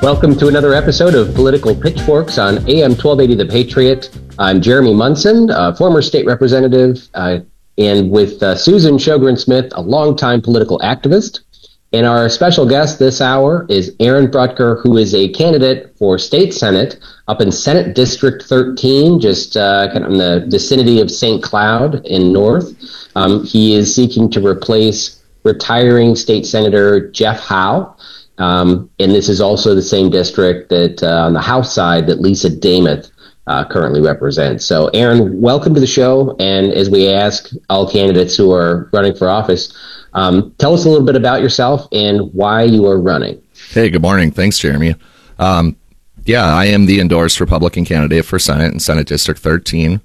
Welcome to another episode of Political Pitchforks on AM 1280 The Patriot. I'm Jeremy Munson, former state representative, and with Susan Sjogren-Smith, a longtime political activist. And our special guest this hour is Aaron Brutker, who is a candidate for state senate up in Senate District 13, just kind of in the vicinity of St. Cloud in North. He is seeking to replace retiring state senator Jeff Howe. And this is also the same district that on the House side that Lisa Damuth currently represents. So, Aaron, welcome to the show. And as we ask all candidates who are running for office, tell us a little bit about yourself and why you are running. Hey, good morning. Thanks, Jeremy. I am the endorsed Republican candidate for Senate in Senate District 13.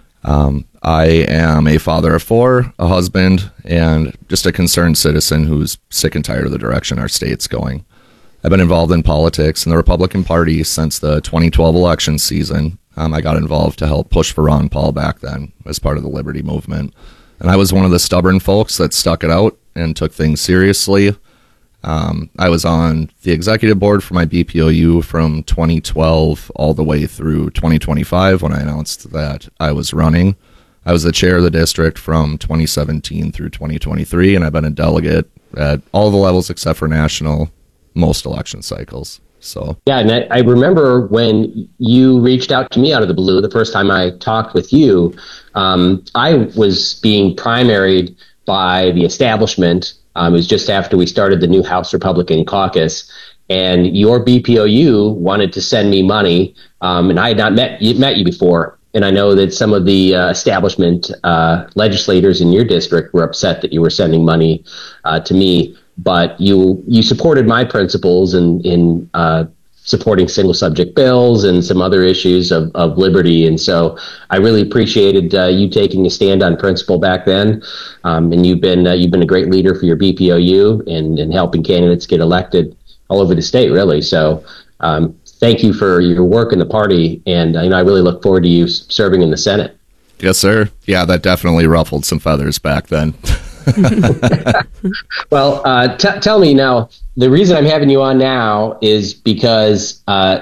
I am a father of four, a husband, and just a concerned citizen who's sick and tired of the direction our state's going. I've been involved in politics in the Republican Party since the 2012 election season. I got involved to help push for Ron Paul back then as part of the Liberty Movement. And I was one of the stubborn folks that stuck it out and took things seriously. I was on the executive board for my BPOU from 2012 all the way through 2025 when I announced that I was running. I was the chair of the district from 2017 through 2023, and I've been a delegate at all the levels except for national, most election cycles. So yeah, and I remember when you reached out to me out of the blue the first time I talked with you. I was being primaried by the establishment. It was just after we started the new House Republican caucus, and your BPOU wanted to send me money, and I had not met you before. And I know that some of the establishment legislators in your district were upset that you were sending money to me, but you supported my principles in supporting single subject bills and some other issues of liberty. And so I really appreciated you taking a stand on principle back then. And you've been a great leader for your BPOU and helping candidates get elected all over the state, really. So thank you for your work in the party. And I really look forward to you serving in the Senate. Yes, sir. Yeah, that definitely ruffled some feathers back then. Well, tell me now, the reason I'm having you on now is because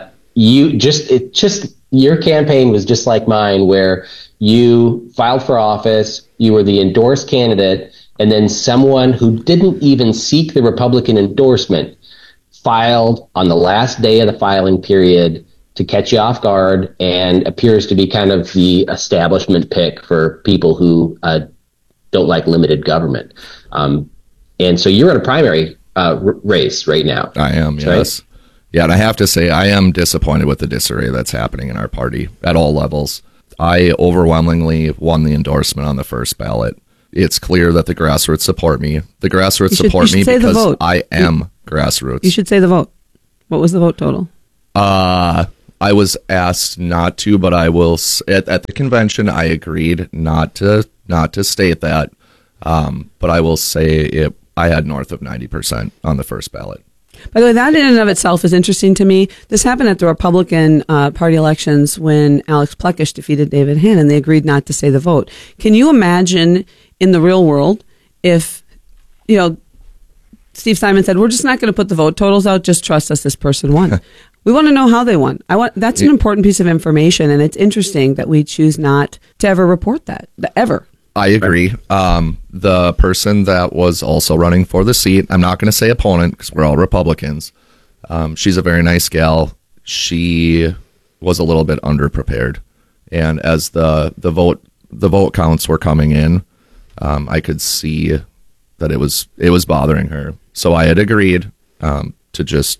your campaign was just like mine, where you filed for office, you were the endorsed candidate, and then someone who didn't even seek the Republican endorsement filed on the last day of the filing period to catch you off guard, and appears to be kind of the establishment pick for people who don't like limited government. And so you're in a primary race right now. I am, yes. Right? Yeah, and I have to say, I am disappointed with the disarray that's happening in our party at all levels. I overwhelmingly won the endorsement on the first ballot. It's clear that the grassroots support me. The grassroots support me because I am grassroots. You should say the vote. What was the vote total? I was asked not to, but I will. At the convention, I agreed not to state that. But I will say I had north of 90% on the first ballot. By the way, that in and of itself is interesting to me. This happened at the Republican Party elections when Alex Plekish defeated David Hannan. They agreed not to say the vote. Can you imagine in the real world if, Steve Simon said, we're just not going to put the vote totals out, just trust us, this person won. We want to know how they won. That's an important piece of information, and it's interesting that we choose not to ever report that, ever. I agree. The person that was also running for the seat, I'm not going to say opponent because we're all Republicans. She's a very nice gal. She was a little bit underprepared, and as the vote counts were coming in, I could see that it was bothering her. So I had agreed to just.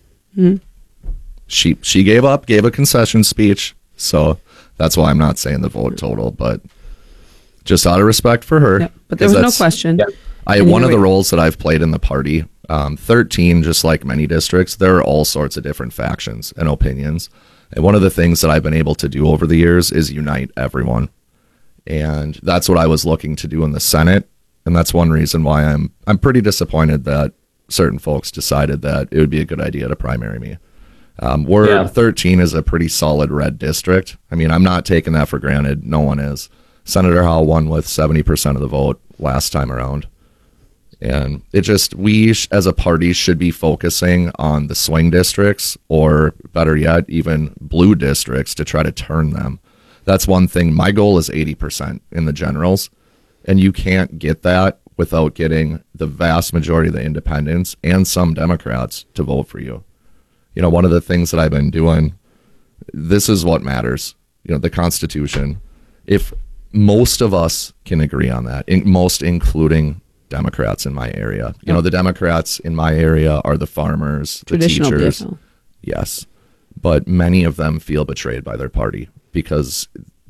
She gave a concession speech, so that's why I'm not saying the vote total, but just out of respect for her. Yeah, but there was no question. Yeah. One of the roles that I've played in the party, 13, just like many districts, there are all sorts of different factions and opinions. And one of the things that I've been able to do over the years is unite everyone. And that's what I was looking to do in the Senate. And that's one reason why I'm pretty disappointed that certain folks decided that it would be a good idea to primary me. 13 is a pretty solid red district. I mean, I'm not taking that for granted. No one is. Senator Howe won with 70% of the vote last time around. And we as a party should be focusing on the swing districts, or better yet, even blue districts, to try to turn them. That's one thing. My goal is 80% in the generals, and you can't get that without getting the vast majority of the independents and some Democrats to vote for you. You know, one of the things that I've been doing, this is what matters, you know, the Constitution. If most of us can agree on that, most including Democrats in my area. You know, the Democrats in my area are the farmers, the teachers. DFL. Yes. But many of them feel betrayed by their party because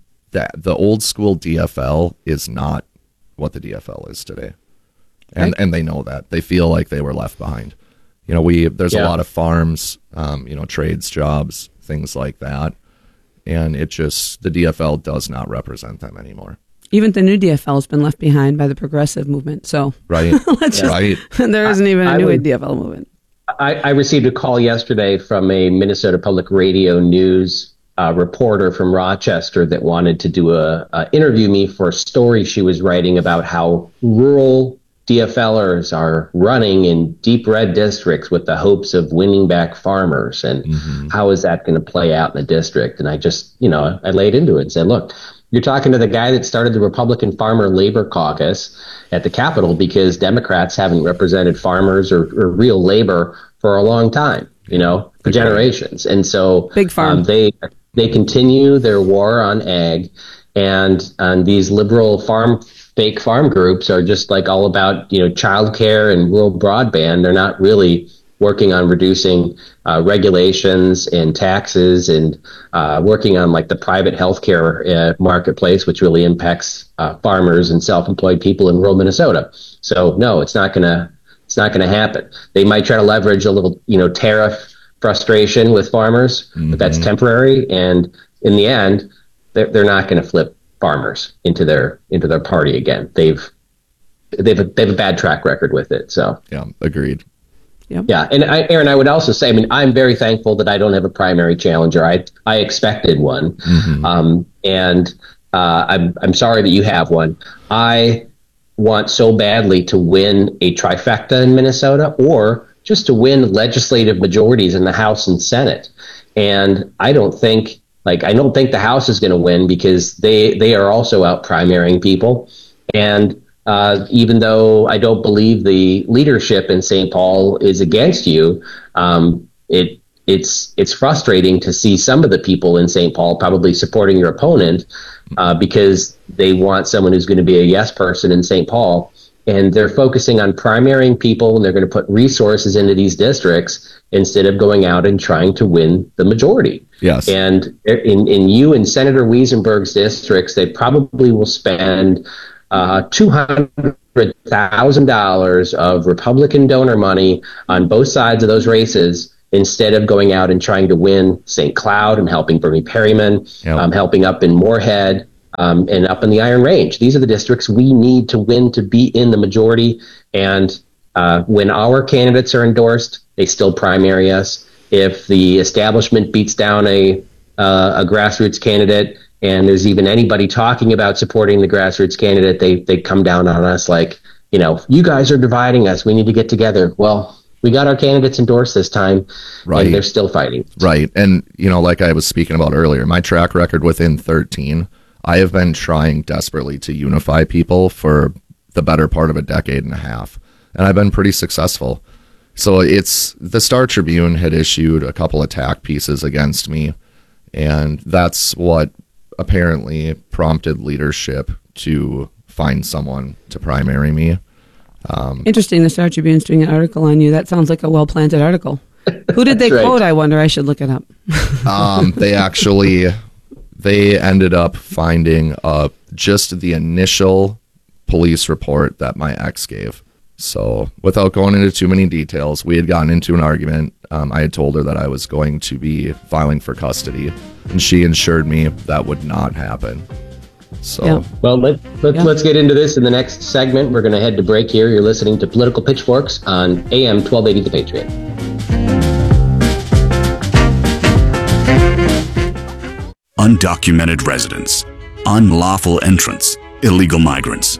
the old school DFL is not what the DFL is today. And they know that. They feel like they were left behind. You know, there's a lot of farms, you know, trades, jobs, things like that. And the DFL does not represent them anymore. Even the new DFL has been left behind by the progressive movement. So right, there isn't even a new DFL movement. I received a call yesterday from a Minnesota Public Radio News reporter from Rochester that wanted to do interview me for a story she was writing about how rural DFLers are running in deep red districts with the hopes of winning back farmers, and how is that going to play out in the district? And I just, you know, I laid into it and said, look, you're talking to the guy that started the Republican Farmer Labor Caucus at the Capitol because Democrats haven't represented farmers or real labor for a long time, you know, for generations. And so Big Farm. They continue their war on ag, and these liberal fake farm groups are just like all about, you know, childcare and rural broadband. They're not really working on reducing regulations and taxes, and working on like the private healthcare marketplace, which really impacts farmers and self-employed people in rural Minnesota. So no, it's not gonna happen. They might try to leverage a little, you know, tariff frustration with farmers, but that's temporary. And in the end, they're not going to flip farmers into their party again. They've a bad track record with it. So yeah, agreed. Yep. Yeah, and Aaron, I would also say, I mean, I'm very thankful that I don't have a primary challenger. I expected one, and I'm sorry that you have one. I want so badly to win a trifecta in Minnesota, or just to win legislative majorities in the House and Senate. And I don't think the House is going to win because they are also out primarying people. And even though I don't believe the leadership in St. Paul is against you, it's frustrating to see some of the people in St. Paul probably supporting your opponent because they want someone who's going to be a yes person in St. Paul. And they're focusing on primarying people, and they're going to put resources into these districts instead of going out and trying to win the majority. Yes. And in you and Senator Wiesenberg's districts, they probably will spend $200,000 of Republican donor money on both sides of those races instead of going out and trying to win St. Cloud and helping Bernie Perryman, helping up in Moorhead, and up in the Iron Range. These are the districts we need to win to be in the majority. And when our candidates are endorsed, they still primary us. If the establishment beats down a grassroots candidate, and there's even anybody talking about supporting the grassroots candidate, they come down on us like, you know, you guys are dividing us. We need to get together. Well, we got our candidates endorsed this time, right? And they're still fighting. Right. And, you know, like I was speaking about earlier, my track record within 13, I have been trying desperately to unify people for the better part of a decade and a half, and I've been pretty successful. So the Star Tribune had issued a couple attack pieces against me, and that's what apparently prompted leadership to find someone to primary me. Interesting, the Star Tribune's doing an article on you. That sounds like a well-planted article. Who did they quote, I wonder? I should look it up. They ended up finding just the initial police report that my ex gave. So without going into too many details, we had gotten into an argument. I had told her that I was going to be filing for custody, and she assured me that would not happen. So, yeah. Well, let's get into this in the next segment. We're going to head to break here. You're listening to Political Pitchforks on AM 1280 The Patriot. Undocumented residents, unlawful entrants, illegal migrants.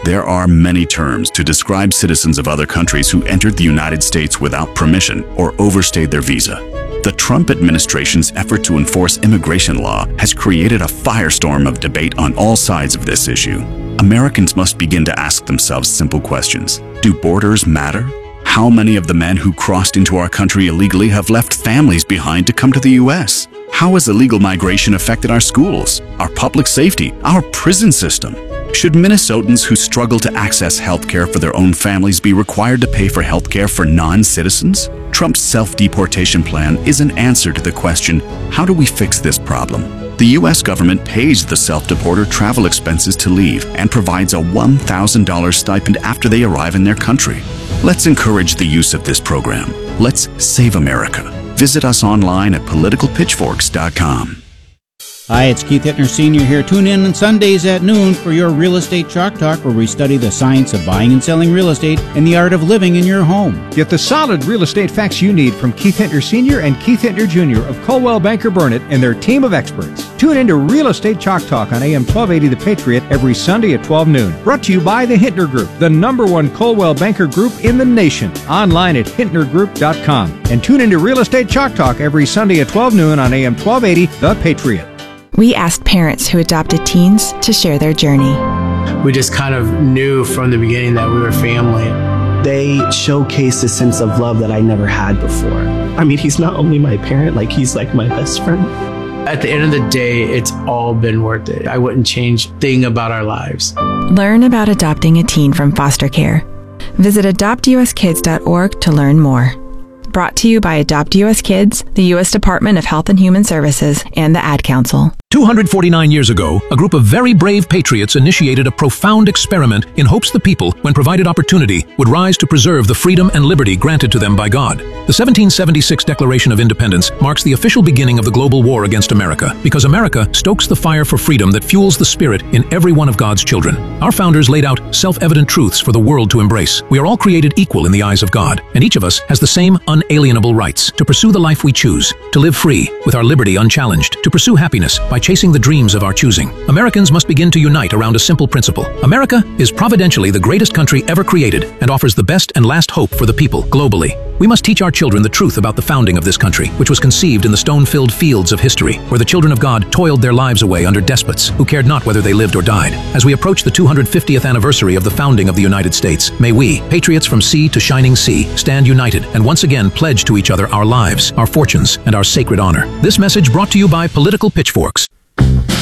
There are many terms to describe citizens of other countries who entered the United States without permission or overstayed their visa. The Trump administration's effort to enforce immigration law has created a firestorm of debate on all sides of this issue. Americans must begin to ask themselves simple questions. Do borders matter? How many of the men who crossed into our country illegally have left families behind to come to the U.S.? How has illegal migration affected our schools, our public safety, our prison system? Should Minnesotans who struggle to access health care for their own families be required to pay for health care for non-citizens? Trump's self-deportation plan is an answer to the question, how do we fix this problem? The U.S. government pays the self-deporter travel expenses to leave and provides a $1,000 stipend after they arrive in their country. Let's encourage the use of this program. Let's save America. Visit us online at politicalpitchforks.com. Hi, it's Keith Hittner Sr. here. Tune in on Sundays at noon for your Real Estate Chalk Talk, where we study the science of buying and selling real estate and the art of living in your home. Get the solid real estate facts you need from Keith Hittner Sr. and Keith Hittner Jr. of Coldwell Banker Burnett and their team of experts. Tune into Real Estate Chalk Talk on AM 1280 The Patriot every Sunday at 12 noon. Brought to you by the Hittner Group, the #1 Coldwell Banker Group in the nation. Online at HittnerGroup.com. And tune into Real Estate Chalk Talk every Sunday at 12 noon on AM 1280 The Patriot. We asked parents who adopted teens to share their journey. We just kind of knew from the beginning that we were family. They showcase a sense of love that I never had before. I mean, he's not only my parent, like he's like my best friend. At the end of the day, it's all been worth it. I wouldn't change a thing about our lives. Learn about adopting a teen from foster care. Visit adoptuskids.org to learn more. Brought to you by Adopt U.S. Kids, the U.S. Department of Health and Human Services, and the Ad Council. 249 years ago, a group of very brave patriots initiated a profound experiment in hopes the people, when provided opportunity, would rise to preserve the freedom and liberty granted to them by God. The 1776 Declaration of Independence marks the official beginning of the global war against America, because America stokes the fire for freedom that fuels the spirit in every one of God's children. Our founders laid out self-evident truths for the world to embrace. We are all created equal in the eyes of God, and each of us has the same unalienable rights to pursue the life we choose, to live free, with our liberty unchallenged, to pursue happiness by chasing the dreams of our choosing. Americans must begin to unite around a simple principle. America is providentially the greatest country ever created and offers the best and last hope for the people globally. We must teach our children the truth about the founding of this country, which was conceived in the stone-filled fields of history, where the children of God toiled their lives away under despots who cared not whether they lived or died. As we approach the 250th anniversary of the founding of the United States, may we, patriots from sea to shining sea, stand united and once again pledge to each other our lives, our fortunes, and our sacred honor. This message brought to you by Political Pitchforks.